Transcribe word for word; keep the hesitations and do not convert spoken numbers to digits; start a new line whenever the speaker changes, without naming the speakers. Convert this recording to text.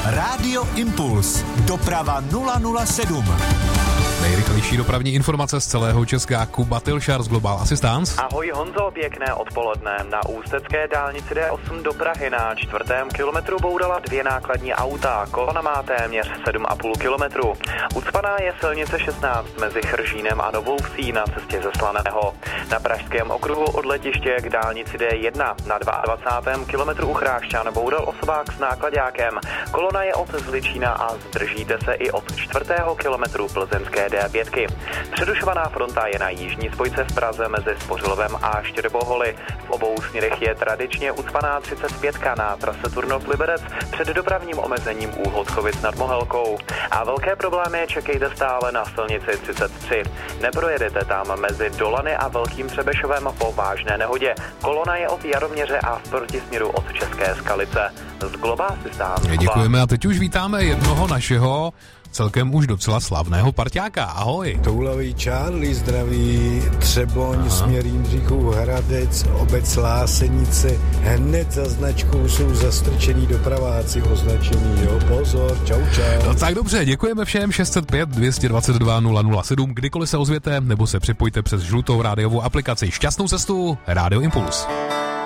Rádio Impuls. Doprava nula nula sedm.
Nejrychlejší dopravní informace z celého Česka. Kuba Tilšar z Global Assistance.
Ahoj Honzo, pěkné odpoledne. Na ústecké dálnici D osm do Prahy na čtvrtém kilometru bourala dvě nákladní auta. Kolona má téměř sedm a půl kilometru. Ucpaná je silnice šestnáct mezi Chržínem a Novou Vsí na cestě ze Slaného. Na pražském okruhu od letiště k dálnici D jedna na dvacátém druhém kilometru u Chrášťan boural osobák s náklaďákem. Kolona je od Zličína a zdržíte se i od čtvrtého kilometru plzeňské D pět. Přerušovaná fronta je na jižní spojce v Praze mezi Spořilovem a Štěrboholy. V obou směrech je tradičně ucpaná třicet pět na trase Turnov-Liberec před dopravním omezením u Hodkovic nad Mohelkou. A velké problémy čekejte stále na silnici třicet tři. Neprojedete tam mezi Dolany a Velkým Třebešovem po vážné nehodě. Kolona je od Jaroměře a v protisměru od České Skalice. Z Global Assistance.
Děkujeme a teď už vítáme jednoho našeho celkem už docela slavného parťáka. Ahoj.
Toulavý Charlie zdraví, Třeboň, Aha. směr Jindřichův Hradec, obec Lásenice. Hned za značkou jsou zastrčený dopraváci označení. Jo, pozor, čau, čau.
No tak dobře, děkujeme všem. Šest set pět dvě dvacet dva nula nula sedm. Kdykoliv se ozvěte, nebo se připojte přes žlutou rádiovou aplikaci. Šťastnou cestu, Rádio Impuls.